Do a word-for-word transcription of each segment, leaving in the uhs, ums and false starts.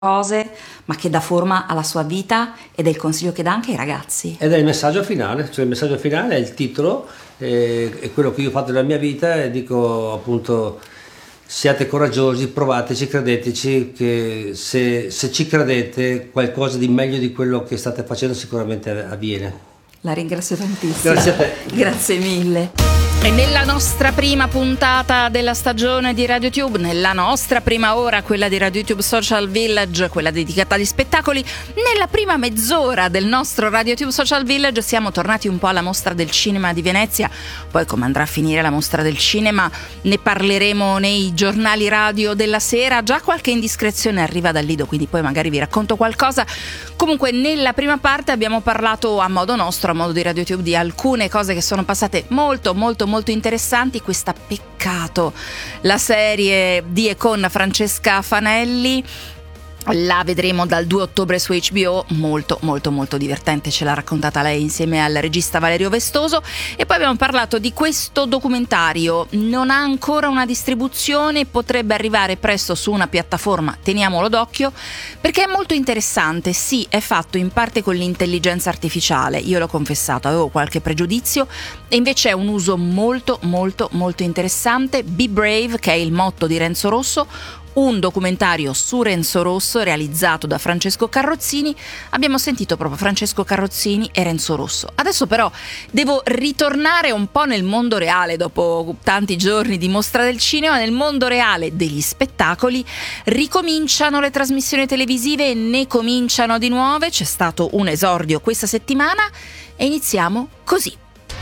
cose, ma che dà forma alla sua vita ed è il consiglio che dà anche ai ragazzi. Ed è il messaggio finale, cioè il messaggio finale è il titolo, eh, è quello che io ho fatto nella mia vita e dico appunto siate coraggiosi, provateci, credeteci, che se, se ci credete qualcosa di meglio di quello che state facendo sicuramente avviene. La ringrazio tantissimo. Grazie a te. Grazie mille. E nella nostra prima puntata della stagione di RadioTube, nella nostra prima ora, quella di RadioTube Social Village, quella dedicata agli spettacoli, nella prima mezz'ora del nostro RadioTube Social Village siamo tornati un po' alla Mostra del Cinema di Venezia. Poi come andrà a finire la Mostra del Cinema ne parleremo nei giornali radio della sera. Già qualche indiscrezione arriva dal Lido, quindi poi magari vi racconto qualcosa. Comunque nella prima parte abbiamo parlato a modo nostro, a modo di RadioTube, di alcune cose che sono passate molto molto molto interessanti. Questa Peccato, la serie di e con Francesca Fanelli, la vedremo dal due ottobre su H B O, molto molto molto divertente, ce l'ha raccontata lei insieme al regista Valerio Vestoso. E poi abbiamo parlato di questo documentario, non ha ancora una distribuzione, potrebbe arrivare presto su una piattaforma, teniamolo d'occhio perché è molto interessante. Sì, è fatto in parte con l'intelligenza artificiale, io l'ho confessato, avevo qualche pregiudizio e invece è un uso molto molto molto interessante. Be Brave, che è il motto di Renzo Rosso, un documentario su Renzo Rosso realizzato da Francesco Carrozzini. Abbiamo sentito proprio Francesco Carrozzini e Renzo Rosso. Adesso però devo ritornare un po' nel mondo reale, dopo tanti giorni di Mostra del Cinema. Nel mondo reale degli spettacoli ricominciano le trasmissioni televisive, ne cominciano di nuove, c'è stato un esordio questa settimana e iniziamo così.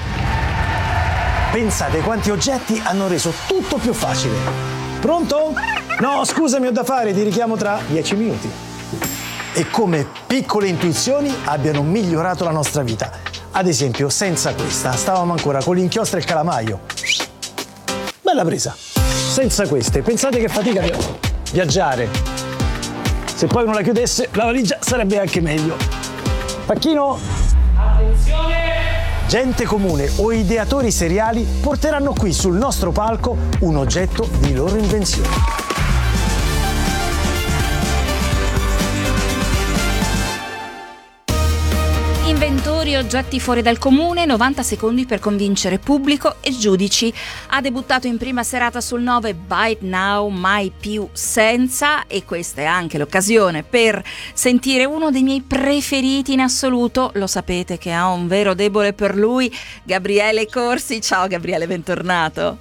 Pensate quanti oggetti hanno reso tutto più facile. Pronto? No, scusami, ho da fare, ti richiamo tra dieci minuti. E come piccole intuizioni abbiano migliorato la nostra vita. Ad esempio, senza questa, stavamo ancora con l'inchiostro e il calamaio. Bella presa. Senza queste, pensate che fatica via- viaggiare. Se poi non la chiudesse, la valigia sarebbe anche meglio. Pacchino? Attenzione! Gente comune o ideatori seriali porteranno qui sul nostro palco un oggetto di loro invenzione. Inventori, oggetti fuori dal comune, novanta secondi per convincere pubblico e giudici. Ha debuttato in prima serata sul nove Bite Now, mai più senza, e questa è anche l'occasione per sentire uno dei miei preferiti in assoluto. Lo sapete che ho un vero debole per lui, Gabriele Corsi. Ciao Gabriele, bentornato.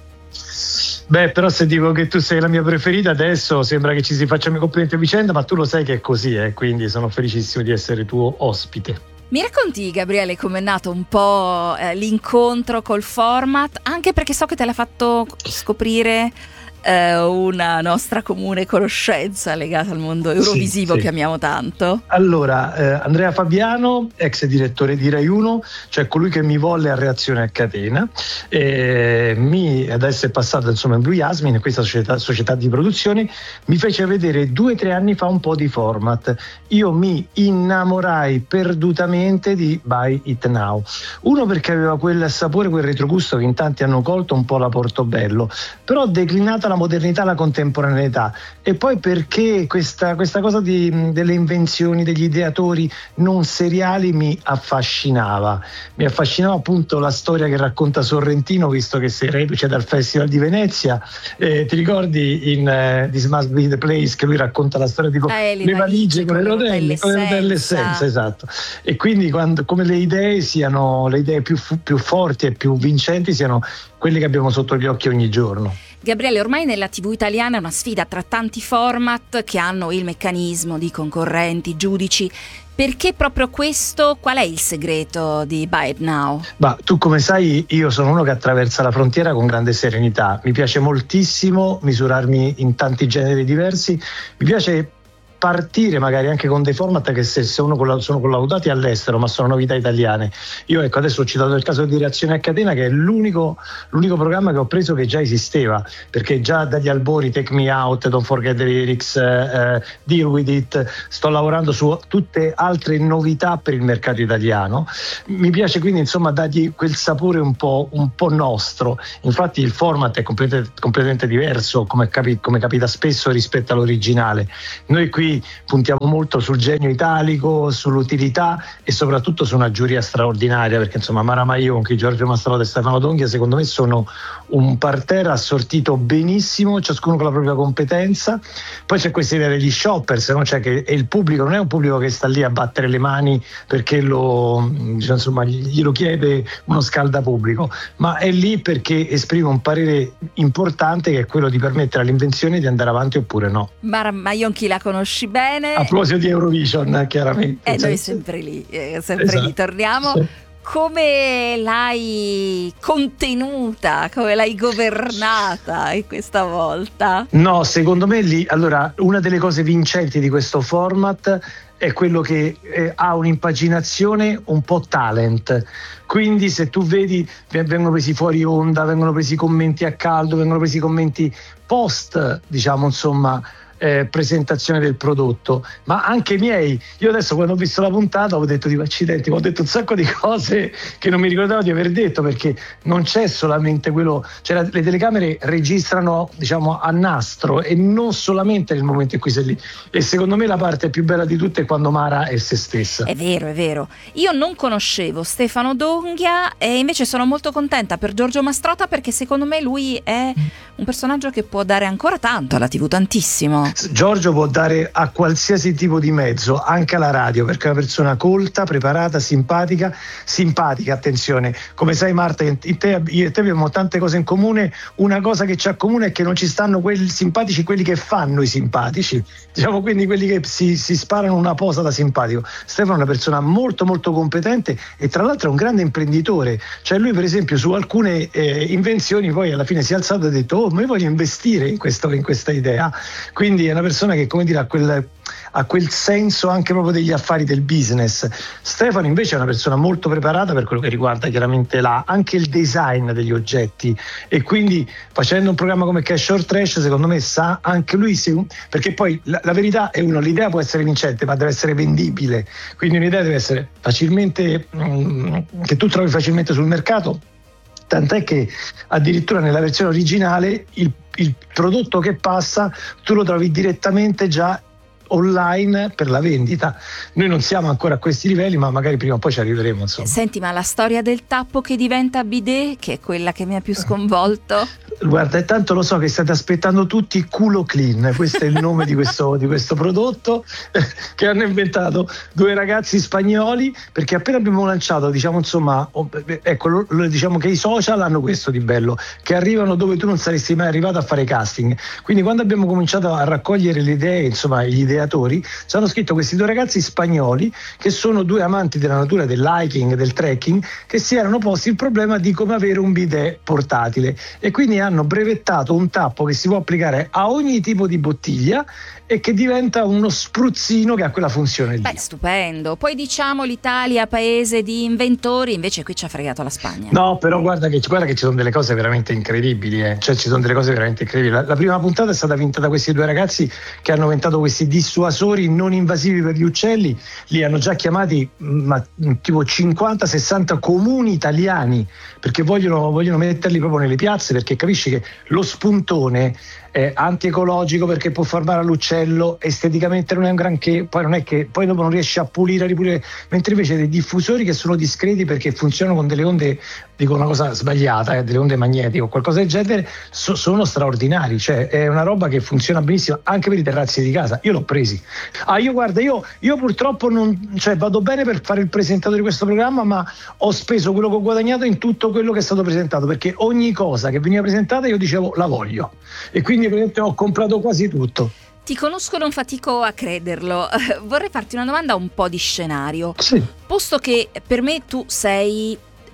Beh, però se dico che tu sei la mia preferita adesso sembra che ci si facciano i complimenti a vicenda, ma tu lo sai che è così, eh? Quindi sono felicissimo di essere tuo ospite. Mi racconti, Gabriele, com'è nato un po' eh, l'incontro col format, anche perché so che te l'ha fatto scoprire eh, una nostra comune conoscenza legata al mondo eurovisivo, sì, sì. Che amiamo tanto. Allora, eh, Andrea Fabiano, ex direttore di Rai uno, cioè colui che mi volle a Reazione a Catena, eh, mi, adesso è passato insomma in Blue Jasmine, questa società, società di produzione, mi fece vedere due o tre anni fa un po' di format. Io mi innamorai perdutamente di Buy It Now. Uno perché aveva quel sapore, quel retrogusto che in tanti hanno colto, un po' la Portobello, però declinata la modernità, la contemporaneità, e poi perché questa, questa cosa di, delle invenzioni, degli ideatori non seriali mi affascinava. Mi affascinava appunto la storia che racconta Sorrentino, visto che sei reduce dal Festival di Venezia. Eh, ti ricordi in uh, This Must Be the Place che lui racconta la storia tipo eh, le valigie con le rotelle, con le rotelle senza, esatto. E quindi quando, come le idee siano, le idee più, più forti e più vincenti siano quelle che abbiamo sotto gli occhi ogni giorno. Gabriele, ormai nella tivù italiana è una sfida tra tanti format che hanno il meccanismo di concorrenti, giudici. Perché proprio questo? Qual è il segreto di Buy It Now? Bah, tu come sai, io sono uno che attraversa la frontiera con grande serenità. Mi piace moltissimo misurarmi in tanti generi diversi. Mi piace partire magari anche con dei format che se sono collaudati all'estero ma sono novità italiane. Io ecco, adesso ho citato il caso di Reazione a Catena, che è l'unico, l'unico programma che ho preso che già esisteva, perché già dagli albori Take Me Out, Don't Forget the Lyrics, uh, Deal With It, sto lavorando su tutte altre novità per il mercato italiano. Mi piace quindi insomma dargli quel sapore un po', un po' nostro. Infatti il format è completamente, completamente diverso, come, capi, come capita spesso, rispetto all'originale. Noi qui noi puntiamo molto sul genio italico, sull'utilità e soprattutto su una giuria straordinaria, perché insomma Mara Maionchi, Giorgio Mastrota e Stefano Donghia secondo me sono un parterre assortito benissimo, ciascuno con la propria competenza. Poi c'è questa idea degli shoppers, no? Cioè che il pubblico non è un pubblico che sta lì a battere le mani perché lo, cioè, insomma, glielo chiede uno scaldapubblico, ma è lì perché esprime un parere importante, che è quello di permettere all'invenzione di andare avanti oppure no. Mara Maionchi la conosci bene. A proposito di Eurovision, chiaramente. E eh, noi sempre lì, eh, sempre esatto. lì torniamo. Sì. Come l'hai contenuta, come l'hai governata in questa volta? No, secondo me lì, allora, una delle cose vincenti di questo format è quello che eh, ha un'impaginazione un po' talent. Quindi se tu vedi, vengono presi fuori onda, vengono presi commenti a caldo, vengono presi commenti post, diciamo, insomma, Eh, presentazione del prodotto, ma anche miei. Io adesso quando ho visto la puntata ho detto, di accidenti, ho detto un sacco di cose che non mi ricordavo di aver detto, perché non c'è solamente quello, cioè le telecamere registrano, diciamo, a nastro e non solamente nel momento in cui sei lì, e secondo me la parte più bella di tutte è quando Mara è se stessa. È vero, è vero. Io non conoscevo Stefano Donghia e invece sono molto contenta per Giorgio Mastrota, perché secondo me lui è un personaggio che può dare ancora tanto alla tivù, tantissimo. Giorgio può dare a qualsiasi tipo di mezzo, anche alla radio, perché è una persona colta, preparata, simpatica, simpatica, attenzione. Come sai Marta, in te, io e te abbiamo tante cose in comune. Una cosa che c'ha in comune è che non ci stanno quelli simpatici, quelli che fanno i simpatici, diciamo, quindi quelli che si, si sparano una posa da simpatico. Stefano è una persona molto molto competente e tra l'altro è un grande imprenditore. Cioè lui per esempio su alcune eh, invenzioni poi alla fine si è alzato e ha detto: oh, ma io voglio investire in, questo, in questa idea. Quindi è una persona che, come dire, ha quel, ha quel senso anche proprio degli affari, del business. Stefano invece è una persona molto preparata per quello che riguarda chiaramente la, anche il design degli oggetti, e quindi facendo un programma come Cash or Trash secondo me sa anche lui se, perché poi la, la verità è uno, l'idea può essere vincente ma deve essere vendibile, quindi un'idea deve essere facilmente mh, che tu trovi facilmente sul mercato, tant'è che addirittura nella versione originale il il prodotto che passa tu lo trovi direttamente già online per la vendita. Noi non siamo ancora a questi livelli, ma magari prima o poi ci arriveremo, insomma. Senti, ma la storia del tappo che diventa bidet, che è quella che mi ha più sconvolto? Guarda, intanto lo so che state aspettando tutti Culo Clean, questo è il nome di questo, di questo prodotto che hanno inventato due ragazzi spagnoli, perché appena abbiamo lanciato, diciamo, insomma, ecco, lo, lo, diciamo che i social hanno questo di bello, che arrivano dove tu non saresti mai arrivato a fare casting. Quindi quando abbiamo cominciato a raccogliere le idee, insomma, gli ideatori, ci hanno scritto questi due ragazzi spagnoli che sono due amanti della natura, del hiking, del trekking, che si erano posti il problema di come avere un bidet portatile, e quindi hanno brevettato un tappo che si può applicare a ogni tipo di bottiglia e che diventa uno spruzzino che ha quella funzione lì. Beh, stupendo. Poi diciamo l'Italia paese di inventori, invece qui ci ha fregato la Spagna. No, però guarda che, guarda che ci sono delle cose veramente incredibili, eh. Cioè ci sono delle cose veramente incredibili. La, la prima puntata è stata vinta da questi due ragazzi che hanno inventato questi dissuasori non invasivi per gli uccelli. Li hanno già chiamati ma, tipo cinquanta sessanta comuni italiani, perché vogliono, vogliono metterli proprio nelle piazze, perché capisci che lo spuntone è antiecologico perché può far male all'uccello, esteticamente non è un granché, poi non è che poi dopo non riesce a pulire, a ripulire, mentre invece dei diffusori che sono discreti perché funzionano con delle onde, dico una cosa sbagliata, eh, delle onde magnetiche o qualcosa del genere, so, sono straordinari, cioè è una roba che funziona benissimo anche per i terrazzi di casa. Io l'ho presi. Ah, io guarda, io, io purtroppo non, cioè vado bene per fare il presentatore di questo programma, ma ho speso quello che ho guadagnato in tutto quello che è stato presentato, perché ogni cosa che veniva presentata io dicevo la voglio, e quindi ho comprato quasi tutto. Ti conosco, non fatico a crederlo. Vorrei farti una domanda un po' di scenario. Sì. Posto che per me tu sei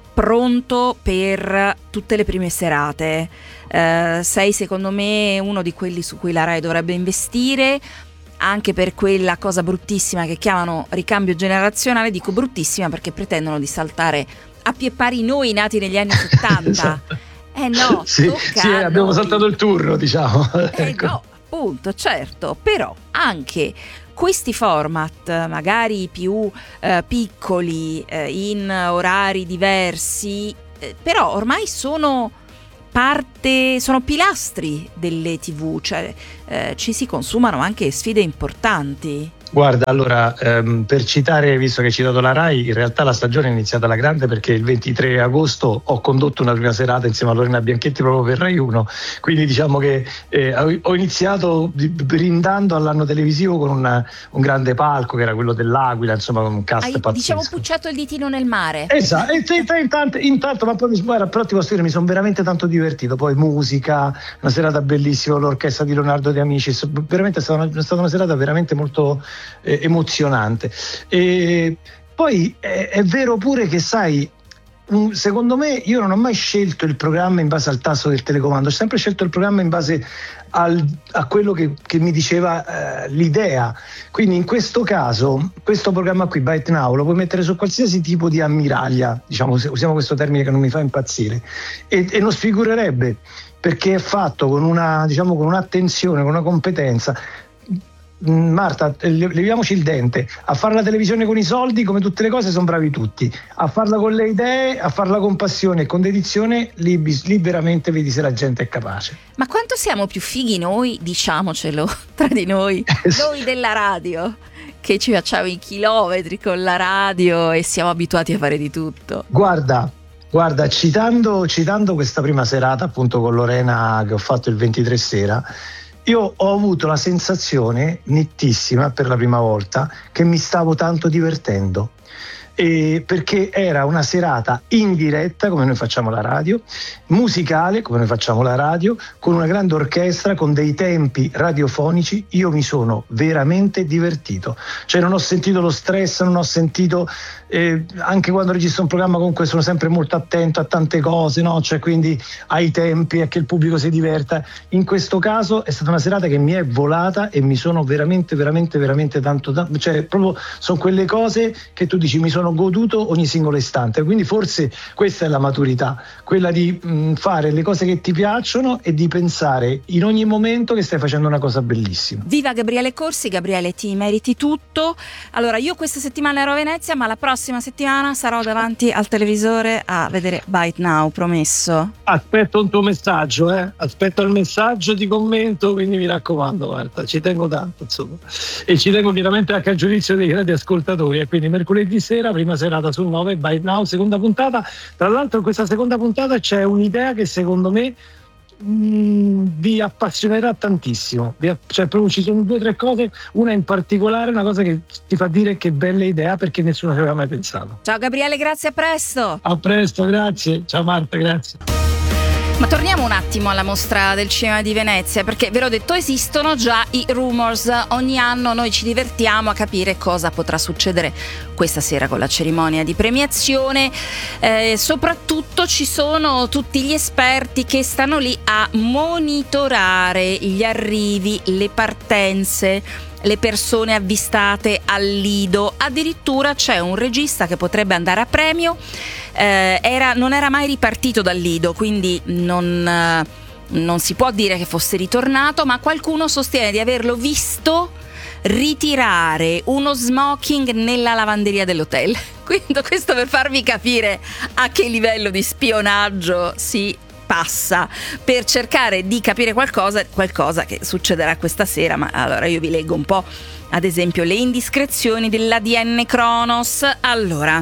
pronto per tutte le prime serate, eh, sei secondo me uno di quelli su cui la Rai dovrebbe investire, anche per quella cosa bruttissima che chiamano ricambio generazionale. Dico bruttissima perché pretendono di saltare a pie pari noi nati negli anni settanta. Esatto. Eh no, sì, sì, abbiamo saltato il turno, diciamo. Eh ecco. no, appunto, certo, però anche questi format magari più eh, piccoli, eh, in orari diversi, eh, però ormai sono parte, sono pilastri delle tivù, cioè eh, ci si consumano anche sfide importanti. Guarda, allora, ehm, per citare, visto che hai citato la Rai, in realtà la stagione è iniziata alla grande perché il ventitré agosto ho condotto una prima serata insieme a Lorena Bianchetti proprio per Rai uno, quindi diciamo che eh, ho iniziato brindando all'anno televisivo con una, un grande palco che era quello dell'Aquila, insomma con un cast Hai, pazzesco. diciamo, pucciato il ditino nel mare. Esatto, e, e, e, intanto, intanto, ma poi mi, guarda, però ti posso dire, mi sono veramente tanto divertito, poi musica, una serata bellissima, l'orchestra di Leonardo De Amicis, veramente è stata una, è stata una serata veramente molto eh, emozionante. E poi è, è vero pure che, sai, secondo me io non ho mai scelto il programma in base al tasto del telecomando, ho sempre scelto il programma in base al, a quello che, che mi diceva eh, l'idea. Quindi in questo caso questo programma qui, Byte Now, lo puoi mettere su qualsiasi tipo di ammiraglia, diciamo, usiamo questo termine che non mi fa impazzire, e, e non sfigurerebbe, perché è fatto con una, diciamo, con un'attenzione, con una competenza. Marta, leviamoci il dente, a fare la televisione con i soldi, come tutte le cose, sono bravi tutti, a farla con le idee, a farla con passione e con dedizione, lì, lì veramente vedi se la gente è capace. Ma quanto siamo più fighi noi, diciamocelo tra di noi, noi della radio, che ci facciamo i chilometri con la radio e siamo abituati a fare di tutto. Guarda Guarda, citando, citando questa prima serata appunto con Lorena che ho fatto il ventitré sera, io ho avuto la sensazione nettissima per la prima volta che mi stavo tanto divertendo, e perché era una serata in diretta, come noi facciamo la radio, musicale, come noi facciamo la radio, con una grande orchestra, con dei tempi radiofonici. Io mi sono veramente divertito, cioè non ho sentito lo stress, non ho sentito eh, anche quando registro un programma comunque sono sempre molto attento a tante cose, no? Cioè quindi ai tempi, a che il pubblico si diverta. In questo caso è stata una serata che mi è volata e mi sono veramente veramente veramente tanto, tanto cioè proprio sono quelle cose che tu dici mi sono goduto ogni singolo istante. Quindi forse questa è la maturità, quella di mh, fare le cose che ti piacciono e di pensare in ogni momento che stai facendo una cosa bellissima. Viva Gabriele Corsi. Gabriele, ti meriti tutto. Allora, io questa settimana ero a Venezia, ma la prossima settimana sarò davanti al televisore a vedere Byte Now, promesso. Aspetto un tuo messaggio, eh? Aspetto il messaggio di commento, quindi mi raccomando, guarda, ci tengo tanto, insomma, e ci tengo veramente anche al giudizio dei grandi ascoltatori. E quindi mercoledì sera, prima serata sul nove, Byte Now, seconda puntata. Tra l'altro in questa seconda puntata c'è un'idea che secondo me mh, vi appassionerà tantissimo. Vi, cioè proprio ci sono due o tre cose, una in particolare, una cosa che ti fa dire che bella idea perché nessuno ci aveva mai pensato. Ciao Gabriele, grazie, a presto. A presto, grazie. Ciao Marta, grazie. Ma torniamo un attimo alla mostra del cinema di Venezia, perché ve l'ho detto, esistono già i rumors. Ogni anno noi ci divertiamo a capire cosa potrà succedere questa sera con la cerimonia di premiazione. Eh, soprattutto ci sono tutti gli esperti che stanno lì a monitorare gli arrivi, le partenze, le persone avvistate al Lido. Addirittura c'è un regista che potrebbe andare a premio, eh, era, non era mai ripartito dal Lido, quindi non, eh, non si può dire che fosse ritornato, ma qualcuno sostiene di averlo visto ritirare uno smoking nella lavanderia dell'hotel. Quindi questo per farvi capire a che livello di spionaggio si passa per cercare di capire qualcosa, qualcosa che succederà questa sera. Ma allora io vi leggo un po', ad esempio, le indiscrezioni dell'A D N Kronos. Allora,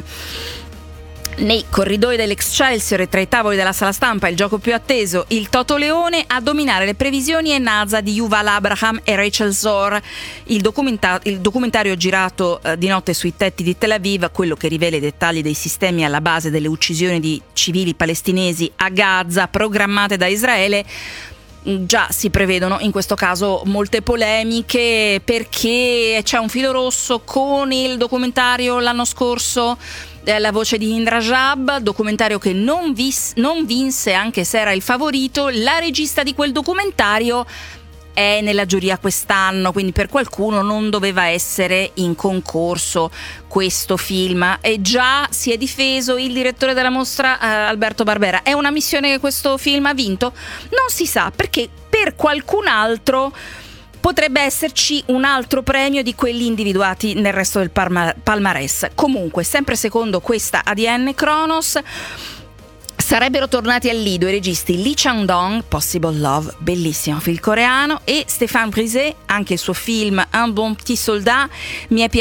nei corridoi dell'Excelsior e tra i tavoli della sala stampa, il gioco più atteso, il Toto Leone. A dominare le previsioni è NASA di Yuval Abraham e Rachel Zor. Il, documenta- il documentario girato eh, di notte sui tetti di Tel Aviv, quello che rivela i dettagli dei sistemi alla base delle uccisioni di civili palestinesi a Gaza programmate da Israele. Già si prevedono in questo caso molte polemiche, perché c'è un filo rosso con il documentario l'anno scorso, La voce di Indra Jab, documentario che non, vis- non vinse, anche se era il favorito. La regista di quel documentario è nella giuria quest'anno, quindi per qualcuno non doveva essere in concorso questo film. E già si è difeso il direttore della mostra, eh, Alberto Barbera. È una missione che questo film ha vinto? Non si sa, perché per qualcun altro potrebbe esserci un altro premio di quelli individuati nel resto del palma- palmarès. Comunque, sempre secondo questa A D N Kronos, Sarebbero tornati al Lido i registi Lee Chang-dong, Possible Love, bellissimo film coreano, e Stéphane Brisé, anche il suo film Un bon petit soldat mi è piaciuto